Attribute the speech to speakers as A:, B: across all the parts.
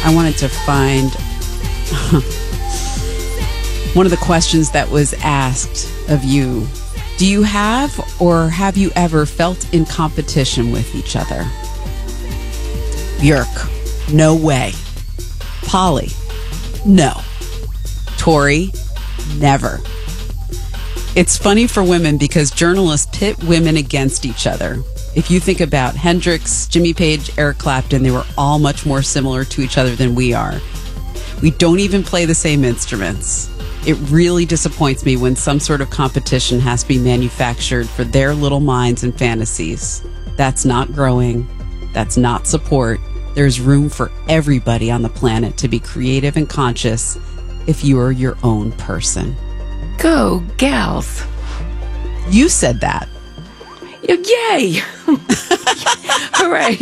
A: I wanted to find one of the questions that was asked of you. Do you have or have you ever felt in competition with each other? Björk, no way. Polly, no. Tori, never. It's funny for women because journalists pit women against each other. If you think about Hendrix, Jimmy Page, Eric Clapton, they were all much more similar to each other than we are. We don't even play the same instruments. It really disappoints me when some sort of competition has to be manufactured for their little minds and fantasies. That's not growing. That's not support. There's room for everybody on the planet to be creative and conscious if you are your own person.
B: Go, gals.
A: You said that.
B: Yay! Hooray!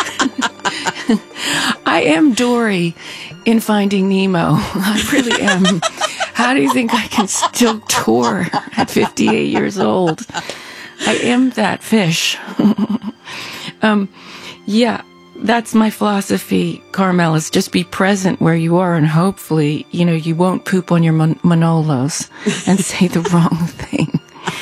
B: I am Dory in Finding Nemo. I really am. How do you think I can still tour at 58 years old? I am that fish. Yeah, that's my philosophy, Carmel, is just be present where you are, and hopefully, you won't poop on your Manolos and say the wrong thing.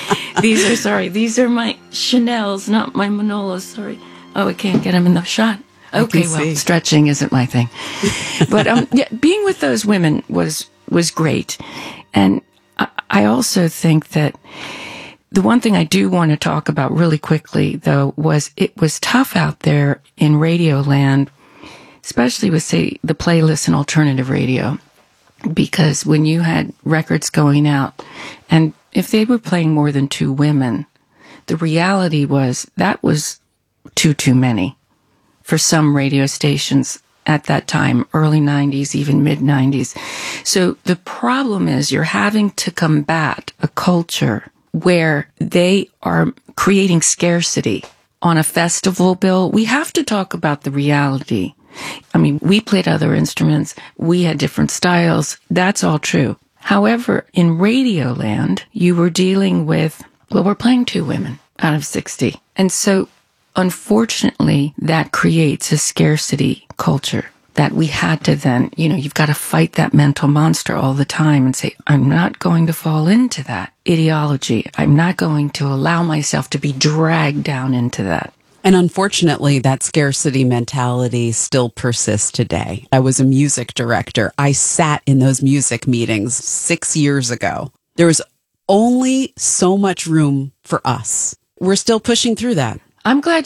B: These are my Chanels, not my Manolos, sorry. Oh, I can't get them in the shot. Okay, well, stretching isn't my thing. But yeah, being with those women was great. And I also think that the one thing I do want to talk about really quickly, though, was it was tough out there in radio land, especially with, say, the playlist and alternative radio, because when you had records going out, and if they were playing more than two women, the reality was that was too many for some radio stations at that time, early 90s, even mid 90s. So the problem is you're having to combat a culture where they are creating scarcity on a festival bill. We have to talk about the reality. I mean, we played other instruments. We had different styles. That's all true. However, in radio land, you were dealing with, well, we're playing two women out of 60. And so, unfortunately, that creates a scarcity culture that we had to then, you've got to fight that mental monster all the time and say, I'm not going to fall into that ideology. I'm not going to allow myself to be dragged down into that.
A: And unfortunately, that scarcity mentality still persists today. I was a music director. I sat in those music meetings 6 years ago. There was only so much room for us. We're still pushing through that.
B: Thank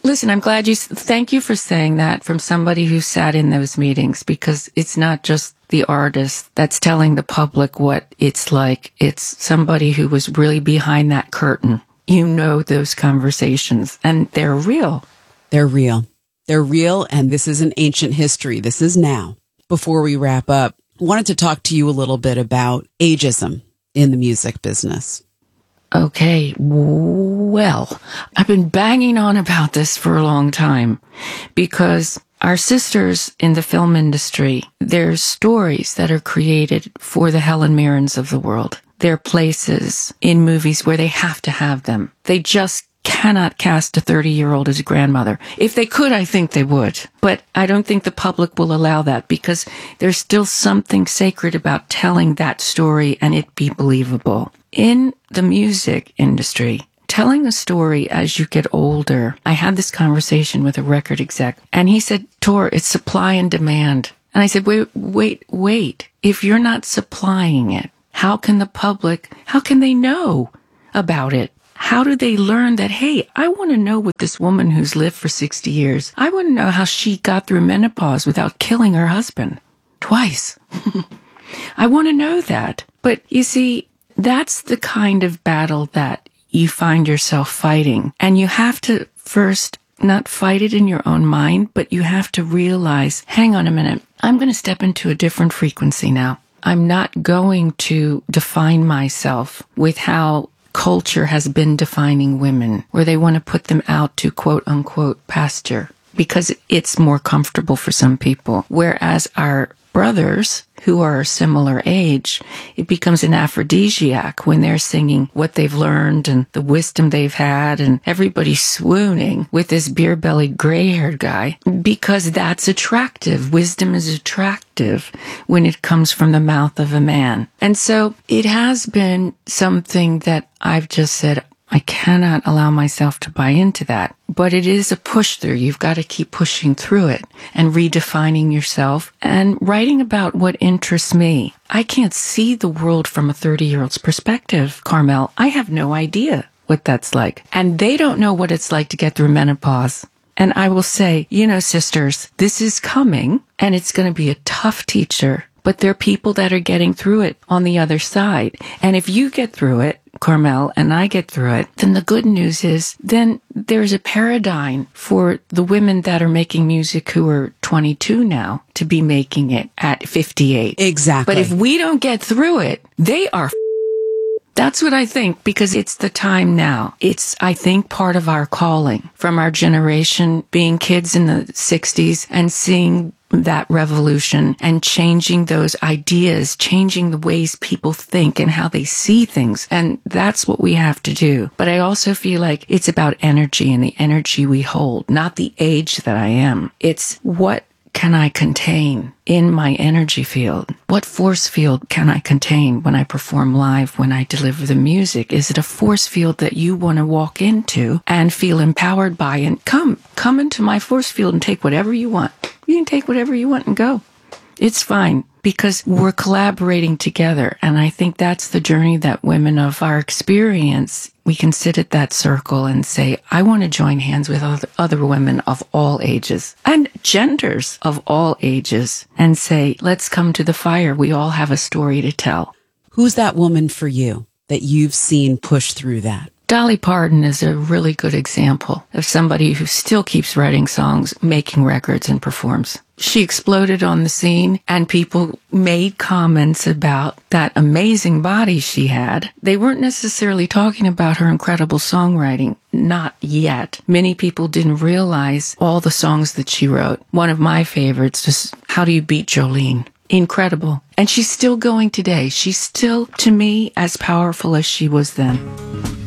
B: you for saying that from somebody who sat in those meetings, because it's not just the artist that's telling the public what it's like. It's somebody who was really behind that curtain. Those conversations, and they're real.
A: They're real. They're real, and this isn't ancient history. This is now. Before we wrap up, I wanted to talk to you a little bit about ageism in the music business.
B: Okay, well, I've been banging on about this for a long time because our sisters in the film industry, there's stories that are created for the Helen Mirrens of the world. There are places in movies where they have to have them. They just cannot cast a 30-year-old as a grandmother. If they could, I think they would. But I don't think the public will allow that because there's still something sacred about telling that story and it be believable. In the music industry, telling a story as you get older, I had this conversation with a record exec, and he said, Tor, it's supply and demand. And I said, wait. If you're not supplying it, how can they know about it? How do they learn that, hey, I want to know what this woman who's lived for 60 years, I want to know how she got through menopause without killing her husband twice. I want to know that. But you see, that's the kind of battle that you find yourself fighting. And you have to first not fight it in your own mind, but you have to realize, hang on a minute, I'm going to step into a different frequency now. I'm not going to define myself with how culture has been defining women, where they want to put them out to quote unquote pasture because it's more comfortable for some people. Whereas our brothers who are a similar age, it becomes an aphrodisiac when they're singing what they've learned and the wisdom they've had, and everybody's swooning with this beer-bellied, gray-haired guy because that's attractive. Wisdom is attractive when it comes from the mouth of a man. And so it has been something that I've just said, I cannot allow myself to buy into that. But it is a push through. You've got to keep pushing through it and redefining yourself and writing about what interests me. I can't see the world from a 30-year-old's perspective, Carmel. I have no idea what that's like. And they don't know what it's like to get through menopause. And I will say, sisters, this is coming and it's going to be a tough teacher. But there are people that are getting through it on the other side. And if you get through it, Carmel, and I get through it, then the good news is then there's a paradigm for the women that are making music who are 22 now to be making it at 58.
A: Exactly.
B: But if we don't get through it, they are That's what I think, because it's the time now. It's, I think, part of our calling from our generation, being kids in the 60s and seeing that revolution and changing those ideas, changing the ways people think and how they see things. And that's what we have to do. But I also feel like it's about energy and the energy we hold, not the age that I am. It's what can I contain in my energy field? What force field can I contain when I perform live, when I deliver the music? Is it a force field that you want to walk into and feel empowered by? And come into my force field and take whatever you want. You can take whatever you want and go. It's fine, because we're collaborating together. And I think that's the journey that women of our experience, we can sit at that circle and say, I want to join hands with other women of all ages and genders of all ages and say, let's come to the fire. We all have a story to tell.
A: Who's that woman for you that you've seen push through that?
B: Dolly Parton is a really good example of somebody who still keeps writing songs, making records, and performs. She exploded on the scene, and people made comments about that amazing body she had. They weren't necessarily talking about her incredible songwriting. Not yet. Many people didn't realize all the songs that she wrote. One of my favorites is How Do You Beat Jolene? Incredible. And she's still going today. She's still, to me, as powerful as she was then.